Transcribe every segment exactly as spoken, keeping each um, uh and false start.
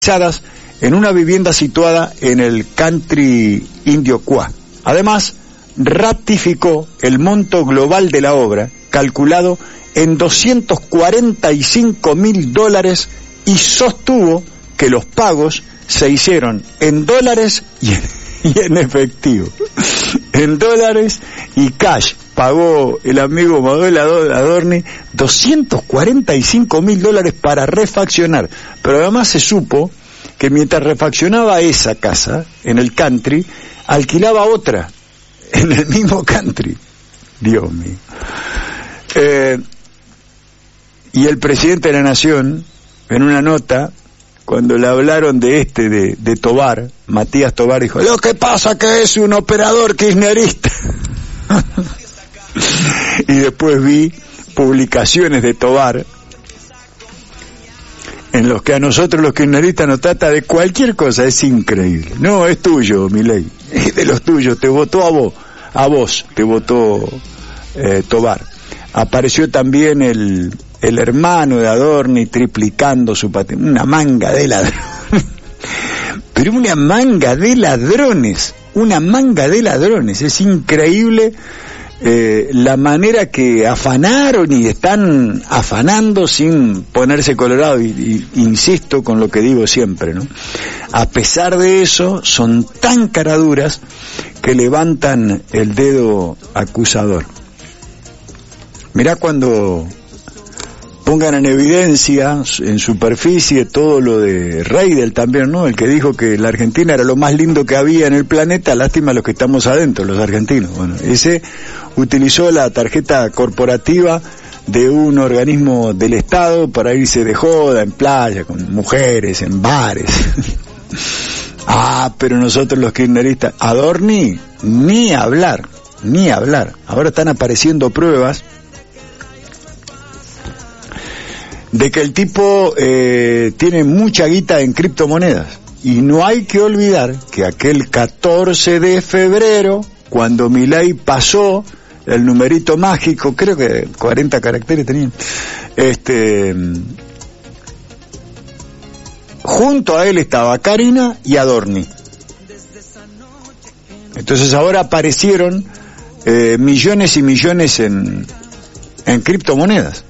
en una vivienda situada en el country indio Cuá. Además, ratificó el monto global de la obra, calculado en doscientos cuarenta y cinco mil dólares, y sostuvo que los pagos se hicieron en dólares y en, y en efectivo. En dólares y cash. Pagó el amigo Manuel Adorni doscientos cuarenta y cinco mil dólares para refaccionar. Pero además se supo que mientras refaccionaba esa casa, en el country, alquilaba otra, en el mismo country. Dios mío. Eh, y el presidente de la Nación, en una nota, cuando le hablaron de este, de, de Tobar, Matías Tobar, dijo, lo que pasa que es un operador kirchnerista. Y después vi publicaciones de Tobar en los que a nosotros los kirchneristas nos trata de cualquier cosa. Es increíble. No, es tuyo, Milei, es de los tuyos, te votó a vos, a vos te votó eh, Tobar. Apareció también el, el hermano de Adorni triplicando su patrimonio, una manga de ladrones, pero una manga de ladrones, una manga de ladrones, es increíble. Eh, la manera que afanaron y están afanando sin ponerse colorado, y, y insisto con lo que digo siempre, ¿no? A pesar de eso, son tan caraduras que levantan el dedo acusador. Mirá cuando pongan en evidencia, en superficie, todo lo de Reidel también, ¿no? El que dijo que la Argentina era lo más lindo que había en el planeta, lástima los que estamos adentro, los argentinos. Bueno, ese utilizó la tarjeta corporativa de un organismo del Estado para irse de joda en playa, con mujeres, en bares. Ah, pero nosotros los kirchneristas, Adorni, ni hablar, ni hablar. Ahora están apareciendo pruebas de que el tipo eh, tiene mucha guita en criptomonedas. Y no hay que olvidar que aquel catorce de febrero, cuando Milei pasó el numerito mágico, creo que cuarenta caracteres tenían, este, junto a él estaba Karina y Adorni. Entonces ahora aparecieron eh, millones y millones en, en criptomonedas.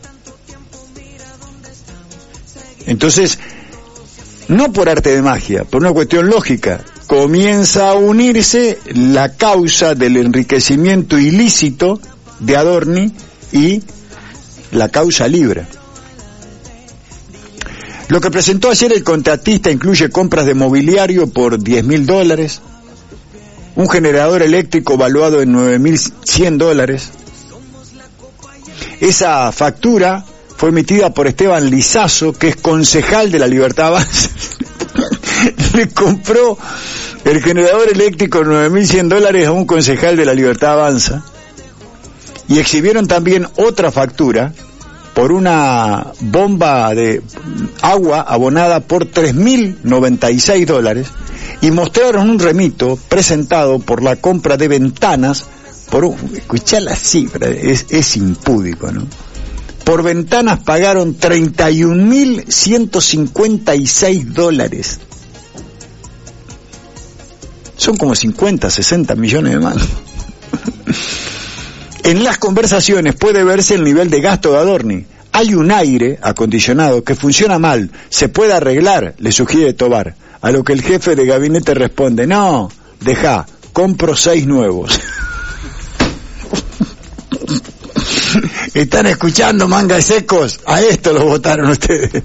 Entonces, no por arte de magia, por una cuestión lógica, comienza a unirse la causa del enriquecimiento ilícito de Adorni y la causa Libra. Lo que presentó ayer el contratista incluye compras de mobiliario por diez mil dólares, un generador eléctrico valuado en nueve mil cien dólares. Esa factura fue emitida por Esteban Lizazo, que es concejal de la Libertad Avanza. Le compró el generador eléctrico nueve mil cien dólares a un concejal de la Libertad Avanza. Y exhibieron también otra factura por una bomba de agua abonada por tres mil noventa y seis dólares. Y mostraron un remito presentado por la compra de ventanas por un... Escuchá la cifra, es, es impúdico, ¿no? Por ventanas pagaron treinta y un mil ciento cincuenta y seis dólares. Son como cincuenta, sesenta millones de manos. En las conversaciones puede verse el nivel de gasto de Adorni. Hay un aire acondicionado que funciona mal, se puede arreglar, le sugiere Tobar. A lo que el jefe de gabinete responde, no, deja, compro seis nuevos. ¿Están escuchando, manga de secos? A esto lo votaron ustedes.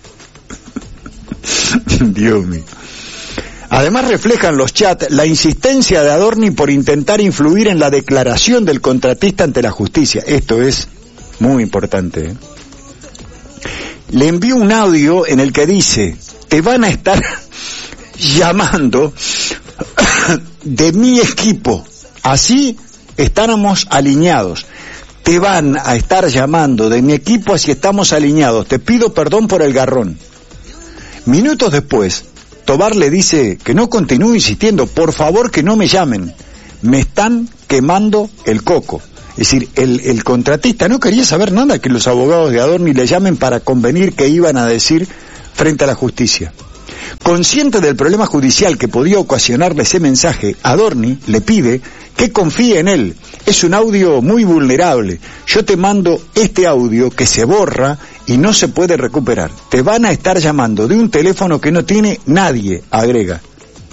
Dios mío. Además reflejan los chats la insistencia de Adorni por intentar influir en la declaración del contratista ante la justicia. Esto es muy importante, ¿eh? Le envío un audio en el que dice, te van a estar llamando de mi equipo. Así estamos alineados. Te van a estar llamando de mi equipo así estamos alineados. Te pido perdón por el garrón. Minutos después, Tobar le dice que no continúe insistiendo, por favor que no me llamen. Me están quemando el coco. Es decir, el, el contratista no quería saber nada que los abogados de Adorni le llamen para convenir qué iban a decir frente a la justicia. Consciente del problema judicial que podía ocasionarle ese mensaje, Adorni le pide que confíe en él. Es un audio muy vulnerable. Yo te mando este audio que se borra y no se puede recuperar. Te van a estar llamando de un teléfono que no tiene nadie, agrega.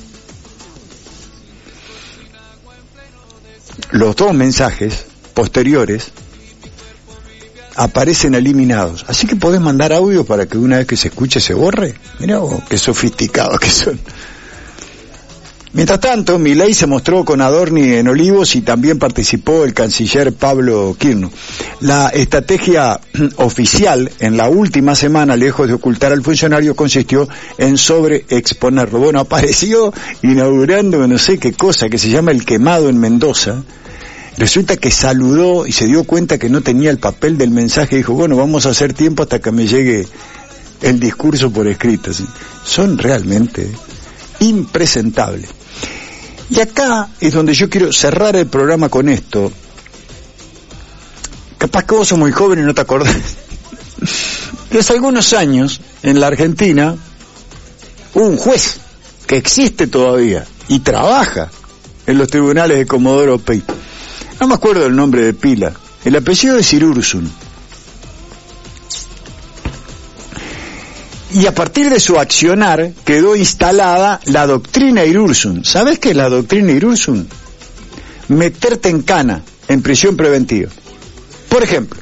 Los dos mensajes posteriores aparecen eliminados. Así que podés mandar audio para que una vez que se escuche se borre. Mirá vos, qué sofisticados que son. Mientras tanto, Milei se mostró con Adorni en Olivos y también participó el canciller Pablo Kirchner. La estrategia oficial en la última semana, lejos de ocultar al funcionario, consistió en sobreexponerlo. Bueno, apareció inaugurando no sé qué cosa que se llama El Quemado en Mendoza. Resulta que saludó y se dio cuenta que no tenía el papel del mensaje y dijo, bueno, vamos a hacer tiempo hasta que me llegue el discurso por escrito. ¿Sí? Son realmente impresentables. Y acá es donde yo quiero cerrar el programa con esto. Capaz que vos sos muy joven y no te acordás. Que hace algunos años, en la Argentina, hubo un juez que existe todavía y trabaja en los tribunales de Comodoro Pi. No me acuerdo el nombre de pila. El apellido es Irursun. Y a partir de su accionar quedó instalada la doctrina Irursun. ¿Sabes qué es la doctrina Irursun? Meterte en cana, en prisión preventiva. Por ejemplo,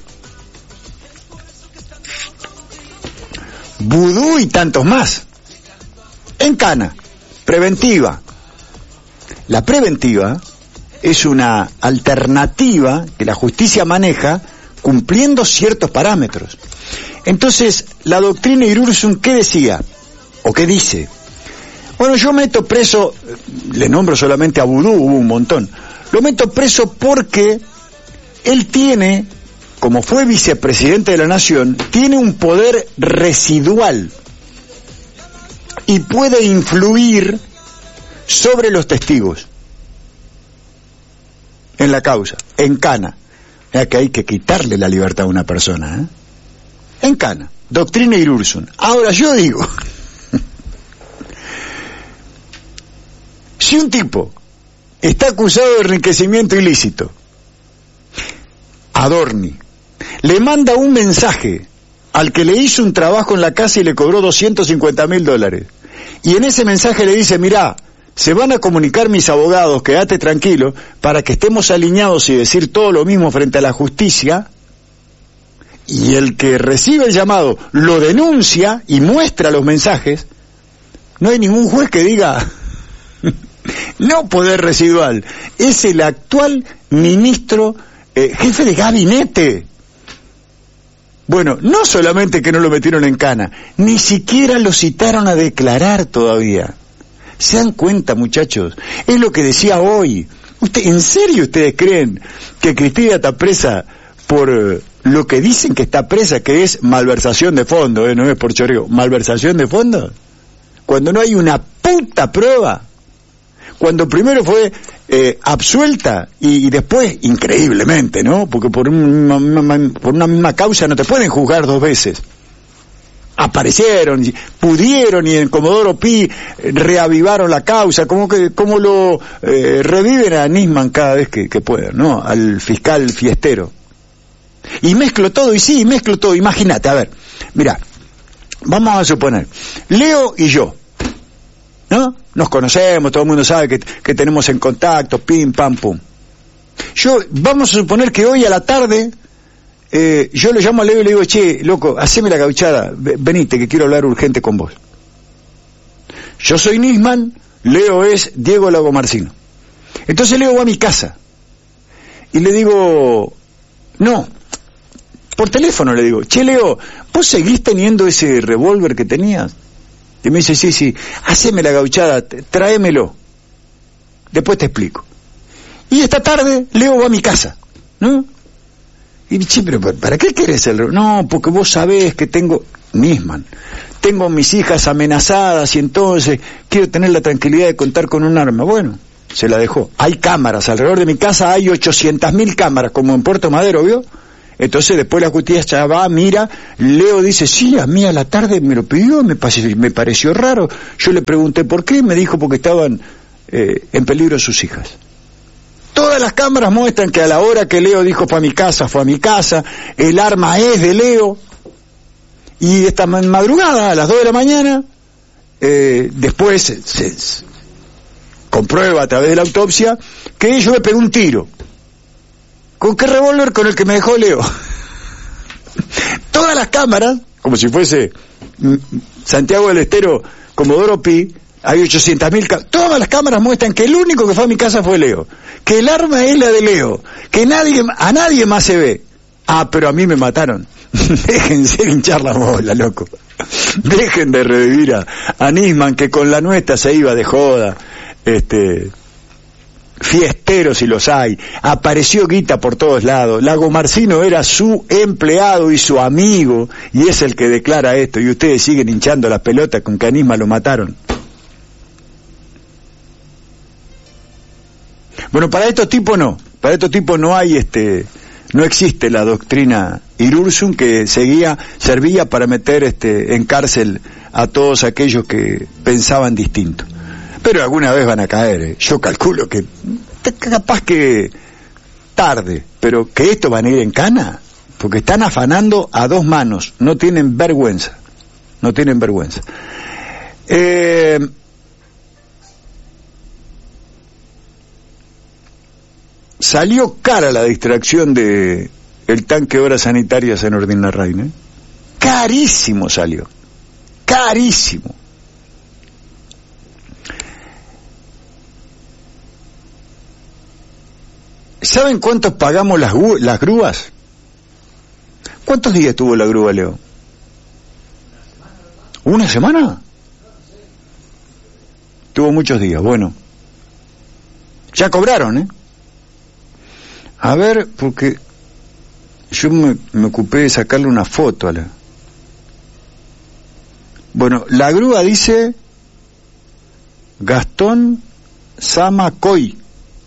vudú y tantos más. En cana, preventiva. La preventiva es una alternativa que la justicia maneja cumpliendo ciertos parámetros. Entonces, la doctrina Irursun, ¿qué decía? ¿O qué dice? Bueno, yo meto preso, le nombro solamente a vudú, hubo un montón, lo meto preso porque él tiene, como fue vicepresidente de la nación, tiene un poder residual y puede influir sobre los testigos en la causa, en cana. Es que hay que quitarle la libertad a una persona, ¿eh? En cana, doctrina Irursun. Ahora yo digo, si un tipo está acusado de enriquecimiento ilícito, Adorni le manda un mensaje al que le hizo un trabajo en la casa y le cobró doscientos cincuenta mil dólares, y en ese mensaje le dice, mirá, se van a comunicar mis abogados, quédate tranquilo, para que estemos alineados y decir todo lo mismo frente a la justicia, y el que recibe el llamado lo denuncia y muestra los mensajes, no hay ningún juez que diga no poder residual, es el actual ministro, eh, jefe de gabinete. Bueno, no solamente que no lo metieron en cana, ni siquiera lo citaron a declarar todavía. ¿Se dan cuenta, muchachos? Es lo que decía hoy. ¿Usted, ¿En serio ustedes creen que Cristina está presa por eh, lo que dicen que está presa, que es malversación de fondo, eh, no es por choreo, malversación de fondo? Cuando no hay una puta prueba. Cuando primero fue eh, absuelta y, y después, increíblemente, ¿no? Porque por una, por una misma causa no te pueden juzgar dos veces. Aparecieron, pudieron, y en Comodoro Pi reavivaron la causa, como que como lo eh, reviven a Nisman cada vez que, que pueden, ¿no? Al fiscal fiestero. Y mezclo todo, y sí, mezclo todo. Imagínate, a ver, mira, vamos a suponer, Leo y yo, ¿no? Nos conocemos, todo el mundo sabe que, que tenemos en contacto, pim, pam, pum. Yo, vamos a suponer que hoy a la tarde, eh, yo lo llamo a Leo y le digo, che, loco, haceme la gauchada, venite, que quiero hablar urgente con vos. Yo soy Nisman, Leo es Diego Lagomarcino. Entonces Leo va a mi casa, y le digo, no, por teléfono le digo, che, Leo, ¿vos seguís teniendo ese revólver que tenías? Y me dice, sí, sí, haceme la gauchada, tráemelo. Después te explico. Y esta tarde Leo va a mi casa, ¿no? Y che, pero ¿para qué querés el revólver? No, porque vos sabés que tengo, Nisman, tengo mis hijas amenazadas y entonces quiero tener la tranquilidad de contar con un arma. Bueno, se la dejó. Hay cámaras, alrededor de mi casa hay ochocientas mil cámaras, como en Puerto Madero, ¿vio? Entonces después la justicia va, mira, Leo dice, sí, a mí a la tarde me lo pidió, me pareció, me pareció raro. Yo le pregunté por qué, me dijo porque estaban eh, en peligro sus hijas. Todas las cámaras muestran que a la hora que Leo dijo fue a mi casa, fue a mi casa, el arma es de Leo, y esta madrugada, a las dos de la mañana, eh, después se, se, se comprueba a través de la autopsia que yo le pegué un tiro. ¿Con qué revólver? Con el que me dejó Leo. Todas las cámaras, como si fuese Santiago del Estero, Comodoro Pi, hay ochocientas mil cámaras, todas las cámaras muestran que el único que fue a mi casa fue Leo, que el arma es la de Leo, que nadie, a nadie más se ve. Ah, pero a mí me mataron. Déjense hinchar la bola, loco. Dejen de revivir a, a Nisman, que con la nuestra se iba de joda, este, fiesteros si los hay, apareció guita por todos lados, Lago Marcino era su empleado y su amigo, y es el que declara esto, y ustedes siguen hinchando las pelotas con que a Nisman lo mataron. Bueno, para estos tipos no, para estos tipos no hay este, no existe la doctrina Irursum que seguía, servía para meter este, en cárcel a todos aquellos que pensaban distinto. Pero alguna vez van a caer, eh. Yo calculo que, capaz que tarde, pero que esto van a ir en cana, porque están afanando a dos manos, no tienen vergüenza, no tienen vergüenza. Eh... Salió cara la distracción de el tanque de obras sanitarias en Ordín Larraín, ¿eh? Carísimo salió, carísimo. ¿Saben cuántos pagamos las, las grúas? ¿Cuántos días tuvo la grúa, Leo? ¿Una semana? Tuvo muchos días, bueno. Ya cobraron, ¿eh? A ver, porque yo me, me ocupé de sacarle una foto a la... Bueno, la grúa dice Gastón Samacoy.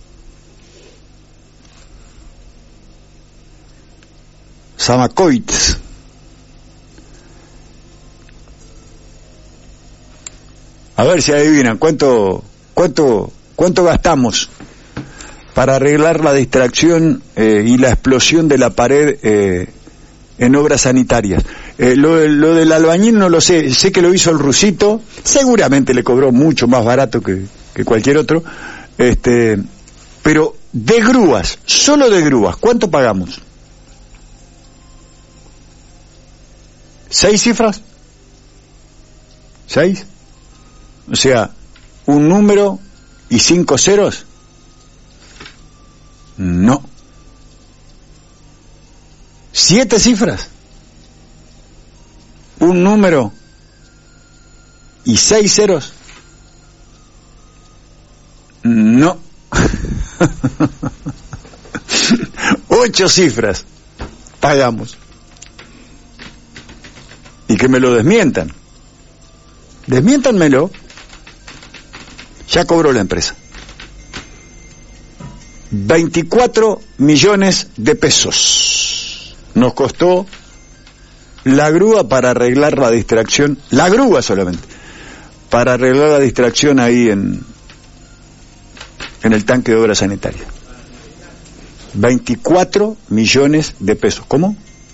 Samacoitz. A ver si adivinan cuánto, cuánto, cuánto gastamos para arreglar la distracción eh, y la explosión de la pared eh, en obras sanitarias. Eh, lo, lo del albañil no lo sé, sé que lo hizo el rusito, seguramente le cobró mucho más barato que, que cualquier otro, este, pero de grúas, solo de grúas, ¿cuánto pagamos? ¿Seis cifras? ¿Seis? O sea, un número y cinco ceros. No. ¿Siete cifras? ¿Un número y seis ceros? No. Ocho cifras pagamos. Y que me lo desmientan. Desmiéntanmelo. Ya cobró la empresa. veinticuatro millones de pesos nos costó la grúa para arreglar la distracción, la grúa solamente, para arreglar la distracción ahí en, en el tanque de obras sanitarias. veinticuatro millones de pesos. ¿Cómo?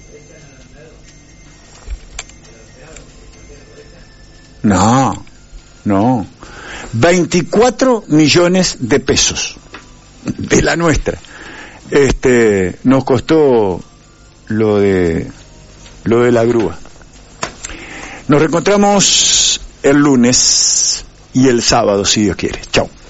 No, no. veinticuatro millones de pesos. De la nuestra. Este, nos costó lo de lo de la grúa. Nos reencontramos el lunes y el sábado, si Dios quiere. Chao.